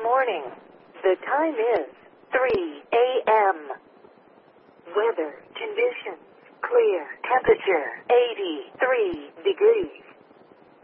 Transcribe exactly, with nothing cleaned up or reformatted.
morning. The time is three a m Weather conditions clear. Temperature